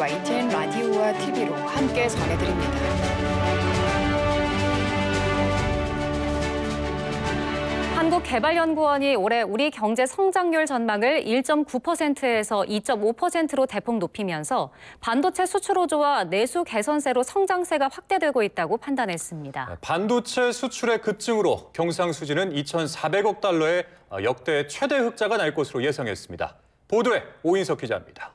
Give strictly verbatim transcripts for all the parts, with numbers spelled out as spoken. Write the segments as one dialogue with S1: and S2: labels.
S1: 와이티엔 라디오와 티비로 함께 전해드립니다.
S2: 한국개발연구원이 올해 우리 경제 성장률 전망을 일 점 구 퍼센트에서 이 점 오 퍼센트로 대폭 높이면서 반도체 수출 호조와 내수 개선세로 성장세가 확대되고 있다고 판단했습니다.
S3: 반도체 수출의 급증으로 경상수지는 이천사백억 달러의 역대 최대 흑자가 날 것으로 예상했습니다. 보도에 오인석 기자입니다.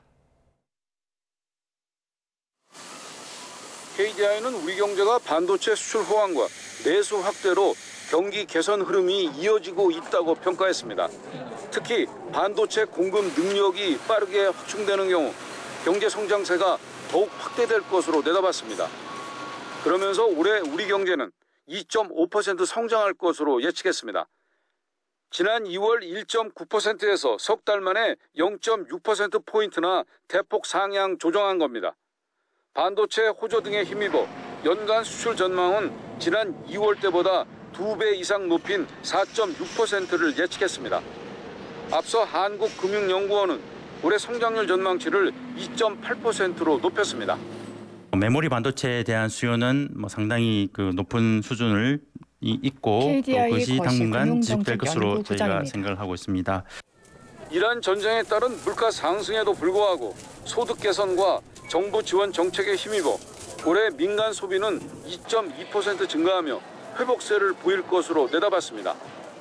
S4: 케이디아이는 우리 경제가 반도체 수출 호황과 내수 확대로 경기 개선 흐름이 이어지고 있다고 평가했습니다. 특히 반도체 공급 능력이 빠르게 확충되는 경우 경제 성장세가 더욱 확대될 것으로 내다봤습니다. 그러면서 올해 우리 경제는 이 점 오 퍼센트 성장할 것으로 예측했습니다. 지난 이월 일 점 구 퍼센트에서 석 달 만에 영 점 육 퍼센트 포인트나 대폭 상향 조정한 겁니다. 반도체 호조 등에 힘입어 연간 수출 전망은 지난 이월 때보다 두 배 이상 높인 사 점 육 퍼센트를 예측했습니다. 앞서 한국금융연구원은 올해 성장률 전망치를 이 점 팔 퍼센트로 높였습니다.
S5: 메모리 반도체에 대한 수요는 뭐 상당히 그 높은 수준을 있고 또 그것이 당분간 지속될 것으로 저희가 생각을 하고 있습니다.
S4: 이란 전쟁에 따른 물가 상승에도 불구하고 소득 개선과 정부 지원 정책에 힘입어 올해 민간 소비는 이 점 이 퍼센트 증가하며 회복세를 보일 것으로 내다봤습니다.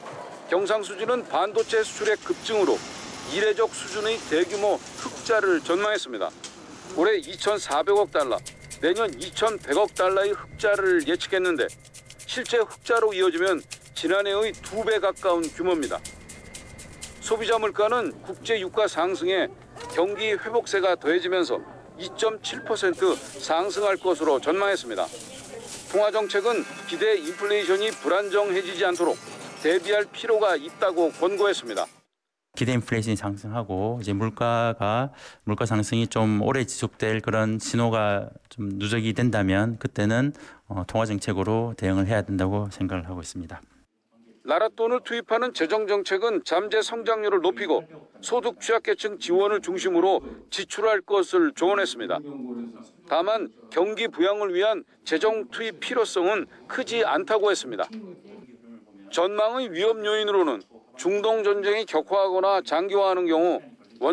S4: 경상수지는 반도체 수출의 급증으로 이례적 수준의 대규모 흑자를 전망했습니다. 올해 이천사백억 달러, 내년 이천백억 달러의 흑자를 예측했는데 실제 흑자로 이어지면 지난해의 두 배 가까운 규모입니다. 소비자 물가는 국제 유가 상승에 경기 회복세가 더해지면서 이 점 칠 퍼센트 상승할 것으로 전망했습니다. 통화정책은 기대 인플레이션이 불안정해지지 않도록 대비할 필요가 있다고 권고했습니다.
S5: 기대 인플레이션이 상승하고 이제 물가가 물가 상승이 좀 오래 지속될 그런 신호가 좀 누적이 된다면 그때는 어, 통화정책으로 대응을 해야 된다고 생각을 하고 있습니다.
S4: 나라 돈을 투입하는 재정정책은 잠재 성장률을 높이고 소득 취약계층 지원을 중심으로 지출할 것을 조언했습니다. 다만 경기 부양을 위한 재정 투입 필요성은 크지 않다고 했습니다. 전망의 위험 요인으로는 중동 전쟁이 격화하거나 장기화하는 경우